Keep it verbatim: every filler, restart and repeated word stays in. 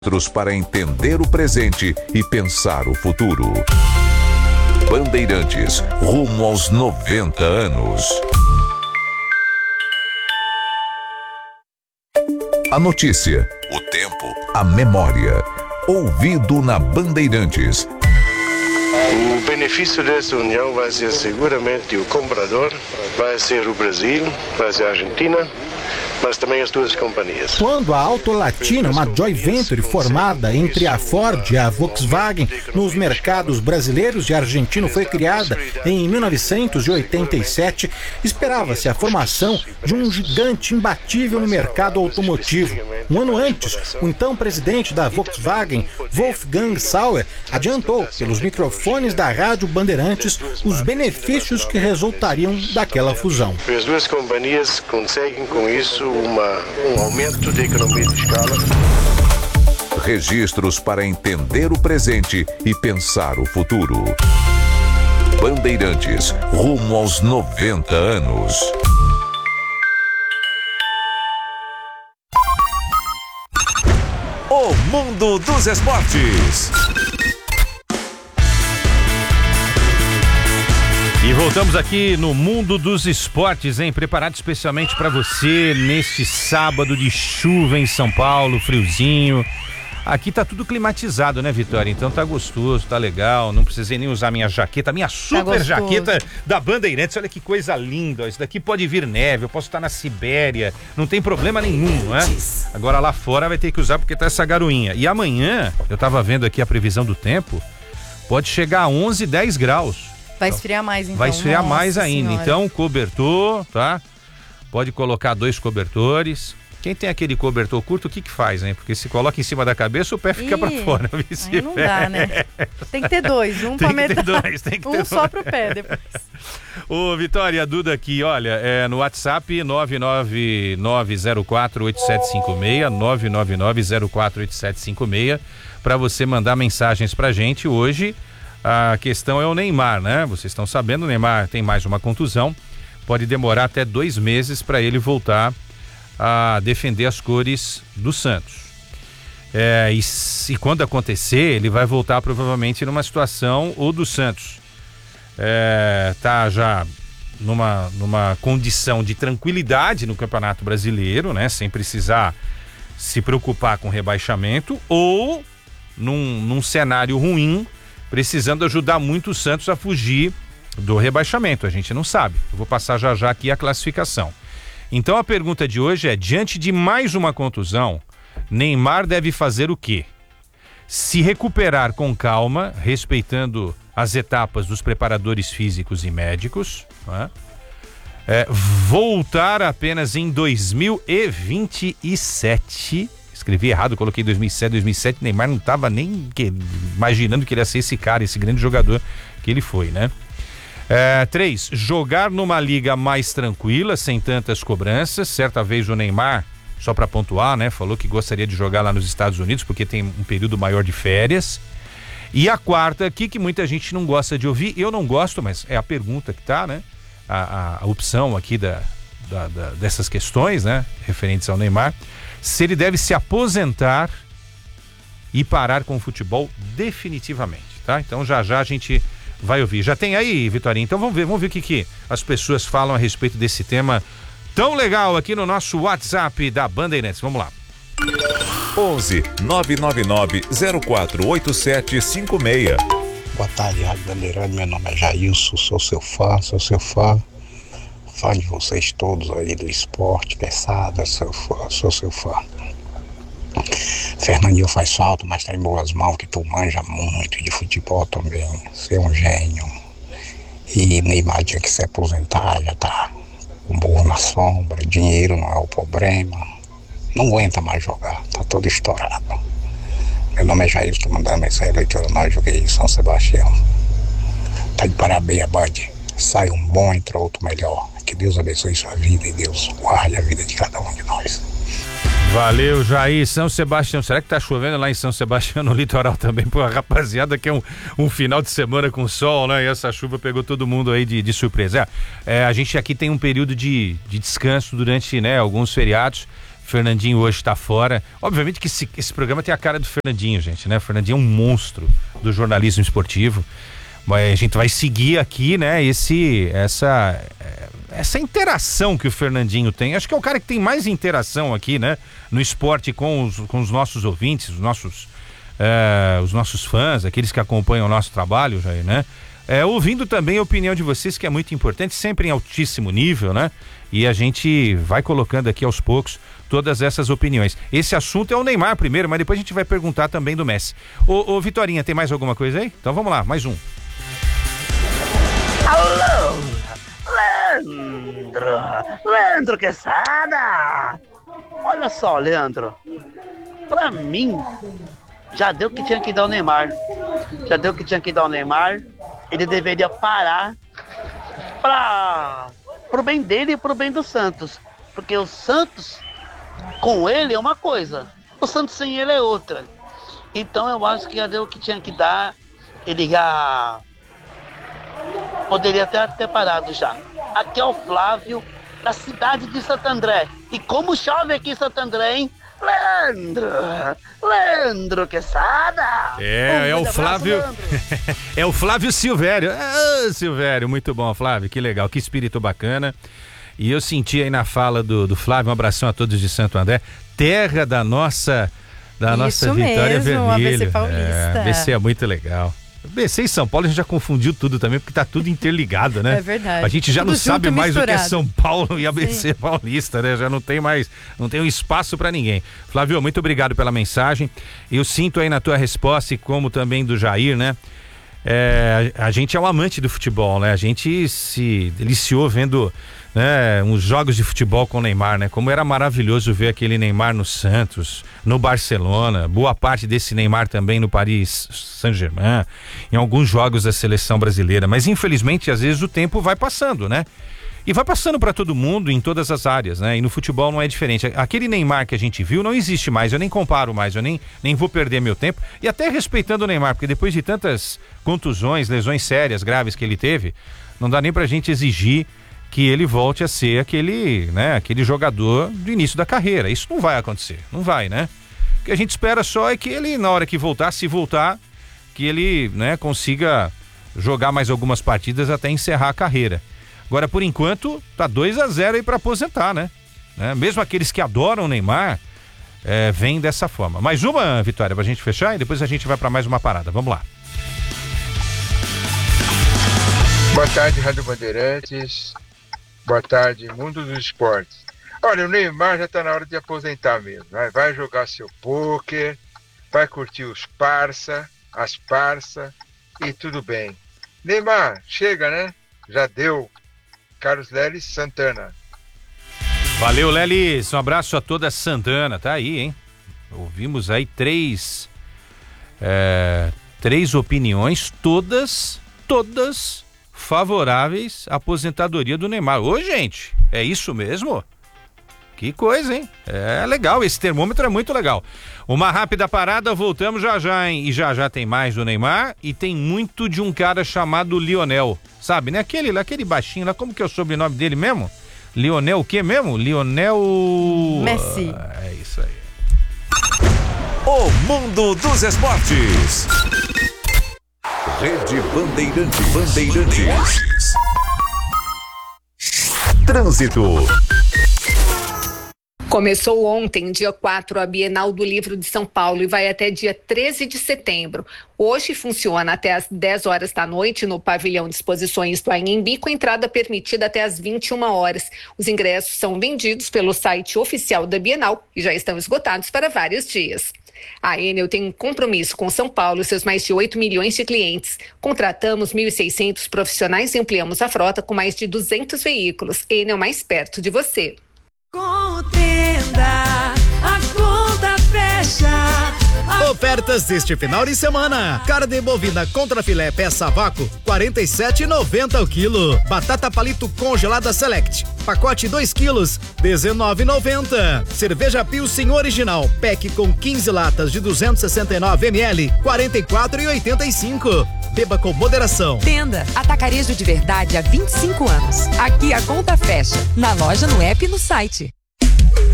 Para entender o presente e pensar o futuro. Bandeirantes, rumo aos noventa anos. A notícia, o tempo, a memória. Ouvido na Bandeirantes. O benefício dessa união vai ser seguramente o comprador, vai ser o Brasil, vai ser a Argentina, mas também as duas companhias. Quando a Auto Latina, uma joint venture formada entre a Ford e a Volkswagen nos mercados brasileiros e argentino, foi criada em mil novecentos e oitenta e sete, esperava-se a formação de um gigante imbatível no mercado automotivo. Um ano antes, o então presidente da Volkswagen, Wolfgang Sauer, adiantou pelos microfones da Rádio Bandeirantes os benefícios que resultariam daquela fusão. As duas companhias conseguem com isso uma, um aumento de economia de escala. Registros para entender o presente e pensar o futuro. Bandeirantes, rumo aos noventa anos. O mundo dos esportes. E voltamos aqui no mundo dos esportes, hein? Preparado especialmente para você neste sábado de chuva em São Paulo, friozinho. Aqui tá tudo climatizado, né, Vitória? Então tá gostoso, tá legal. Não precisei nem usar minha jaqueta, minha super tá jaqueta da Bandeirantes. Olha que coisa linda. Isso daqui pode vir neve, eu posso estar na Sibéria. Não tem problema nenhum, não é? Agora lá fora vai ter que usar porque tá essa garoinha. E amanhã, eu tava vendo aqui a previsão do tempo, pode chegar a onze, dez graus. Vai esfriar mais, então. Vai esfriar Nossa mais ainda. Senhora. Então, cobertor, tá? Pode colocar dois cobertores. Quem tem aquele cobertor curto, o que que faz, hein? Porque se coloca em cima da cabeça, o pé fica Ih, pra fora. Aí não dá, né? Tem que ter dois. Um pra medalha. Dois, tem que ter um dois. Só pro pé depois. Ô, Vitória, a Duda aqui, olha, é no WhatsApp nove nove nove zero quatro oito sete cinco seis, nove nove nove zero quatro oito sete cinco seis, pra você mandar mensagens pra gente. Hoje, a questão é o Neymar, né? Vocês estão sabendo, o Neymar tem mais uma contusão. Pode demorar até dois meses para ele voltar a defender as cores do Santos. É, e, e quando acontecer, ele vai voltar provavelmente numa situação ou do Santos. É, tá já numa, numa condição de tranquilidade no Campeonato Brasileiro, né? Sem precisar se preocupar com rebaixamento, ou num, num cenário ruim, precisando ajudar muito o Santos a fugir do rebaixamento. A gente não sabe. Eu vou passar já já aqui a classificação. Então a pergunta de hoje é: diante de mais uma contusão, Neymar deve fazer o quê? Se recuperar com calma, respeitando as etapas dos preparadores físicos e médicos, né? É, voltar apenas em dois mil e vinte e sete. Escrevi errado, coloquei dois mil e sete, dois mil e sete, Neymar não estava nem que, imaginando que ele ia ser esse cara, esse grande jogador que ele foi, né? É, três, jogar numa liga mais tranquila, sem tantas cobranças. Certa vez o Neymar, só para pontuar, né, falou que gostaria de jogar lá nos Estados Unidos porque tem um período maior de férias. E a quarta aqui, que muita gente não gosta de ouvir, eu não gosto, mas é a pergunta que tá, né? A, a, a opção aqui da, da, da, dessas questões, né, referentes ao Neymar. Se ele deve se aposentar e parar com o futebol definitivamente, tá? Então já já a gente vai ouvir. Já tem aí, Vitorinha? Então vamos ver, vamos ver o que, que as pessoas falam a respeito desse tema tão legal aqui no nosso WhatsApp da Bandeirantes. Vamos lá. onze nove nove nove zero quatro oito sete cinco seis. Boa tarde, Rádio Bandeirantes. Meu nome é Jailson, sou seu fã, sou seu fã. Fã de vocês todos aí do esporte, pesada, sou, fã, sou seu fã. Fernandinho faz falta, mas tá em boas mãos, que tu manja muito de futebol também. Você é um gênio. E Neymar tinha que se aposentar, já tá com burro na sombra, dinheiro não é o problema. Não aguenta mais jogar, tá todo estourado. Meu nome é Jair, estou mandando mensagem leitura, nós joguei em São Sebastião. Tá de parabéns, Bud. Sai um bom, entra outro melhor. Que Deus abençoe sua vida e Deus guarde a vida de cada um de nós. Valeu, Jair. São Sebastião, será que tá chovendo lá em São Sebastião, no litoral também? Pô, rapaziada, que é um, um final de semana com sol, né? E essa chuva pegou todo mundo aí de, de surpresa. É, é, a gente aqui tem um período de, de descanso durante, né, alguns feriados. Fernandinho hoje está fora. Obviamente que esse, esse programa tem a cara do Fernandinho, gente, né? O Fernandinho é um monstro do jornalismo esportivo. Mas a gente vai seguir aqui, né? Esse, essa, essa interação que o Fernandinho tem. Acho que é o cara que tem mais interação aqui, né? No esporte com os, com os nossos ouvintes, os nossos, uh, os nossos fãs, aqueles que acompanham o nosso trabalho, Jair, né? É, ouvindo também a opinião de vocês, que é muito importante, sempre em altíssimo nível, né? E a gente vai colocando aqui aos poucos todas essas opiniões. Esse assunto é o Neymar primeiro, mas depois a gente vai perguntar também do Messi. Ô, ô Vitorinha, tem mais alguma coisa aí? Então vamos lá, mais um. Alô, Leandro, Leandro Quesada. Olha só, Leandro, pra mim, já deu o que tinha que dar o Neymar. Já deu o que tinha que dar o Neymar. Ele deveria parar para pro bem dele e pro bem do Santos. Porque o Santos, com ele, é uma coisa. O Santos sem ele é outra. Então eu acho que já deu o que tinha que dar. Ele já poderia até ter parado já. Aqui é o Flávio, da cidade de Santo André. E como chove aqui em Santo André, hein? Leandro, Leandro Quesada. É, um é o Flávio. É o Flávio Silvério. Ah, Silvério, muito bom, Flávio, que legal, que espírito bacana. E eu senti aí na fala do, do Flávio, um abração a todos de Santo André, terra da nossa, da Isso nossa Vitória mesmo, Vermelha. A B C Paulista. É, a B C é muito legal. B C e São Paulo a gente já confundiu tudo também, porque tá tudo interligado, né? É verdade. A gente já tudo não sabe junto, mais misturado. o que é São Paulo e a B C Sim. Paulista, né? Já não tem mais, não tem um espaço para ninguém. Flávio, muito obrigado pela mensagem. Eu sinto aí na tua resposta, e como também do Jair, né? É, a gente é um amante do futebol, né? A gente se deliciou vendo, né, uns jogos de futebol com o Neymar, né? Como era maravilhoso ver aquele Neymar no Santos, no Barcelona, boa parte desse Neymar também no Paris Saint-Germain, em alguns jogos da seleção brasileira. Mas infelizmente às vezes o tempo vai passando, né? E vai passando para todo mundo em todas as áreas, né? E no futebol não é diferente. Aquele Neymar que a gente viu não existe mais, eu nem comparo mais, eu nem, nem vou perder meu tempo. E até respeitando o Neymar, porque depois de tantas contusões, lesões sérias, graves que ele teve, não dá nem pra gente exigir que ele volte a ser aquele, né, aquele jogador do início da carreira. Isso não vai acontecer, não vai, né? O que a gente espera só é que ele, na hora que voltar, se voltar, que ele, né, consiga jogar mais algumas partidas até encerrar a carreira. Agora, por enquanto, tá dois a zero aí para aposentar, né? né? Mesmo aqueles que adoram o Neymar, é, vêm dessa forma. Mais uma, Vitória, pra gente fechar e depois a gente vai para mais uma parada. Vamos lá. Boa tarde, Rádio Bandeirantes. Boa tarde, Mundo dos Esportes. Olha, o Neymar já tá na hora de aposentar mesmo. Vai, vai jogar seu pôquer, vai curtir os parça, as parça e tudo bem. Neymar, chega, né? Já deu. Carlos Lelis Santana. Valeu, Lelis. Um abraço a toda Santana. Tá aí, hein? Ouvimos aí três é, três opiniões, todas, todas favoráveis à aposentadoria do Neymar. Ô, gente, é isso mesmo? Que coisa, hein? É legal, esse termômetro é muito legal. Uma rápida parada, voltamos já já, hein? E já já tem mais do Neymar e tem muito de um cara chamado Lionel, sabe, né? Aquele, aquele baixinho lá, como que é o sobrenome dele mesmo? Lionel o quê mesmo? Lionel... Messi. Ah, é isso aí. O Mundo dos Esportes. Rede Bandeirantes. Bandeirantes. Trânsito. Começou ontem, dia quatro, a Bienal do Livro de São Paulo e vai até dia treze de setembro. Hoje funciona até às dez horas da noite no pavilhão de exposições do Anhembi, com entrada permitida até às vinte e uma horas. Os ingressos são vendidos pelo site oficial da Bienal e já estão esgotados para vários dias. A Enel tem um compromisso com São Paulo e seus mais de oito milhões de clientes. Contratamos mil e seiscentos profissionais e ampliamos a frota com mais de duzentos veículos. Enel mais perto de você. Com o Tenda, a conta fecha. A... Ofertas deste final de semana: carne bovina contra filé peça a vácuo, quarenta e sete reais e noventa centavos o quilo. Batata palito congelada Select, pacote dois quilos, dezenove reais e noventa centavos. Cerveja Pilsen original, pack com quinze latas de duzentos e sessenta e nove mililitros, quarenta e quatro reais e oitenta e cinco centavos. Beba com moderação. Tenda, atacarejo de verdade há vinte e cinco anos. Aqui a conta fecha, na loja, no app e no site.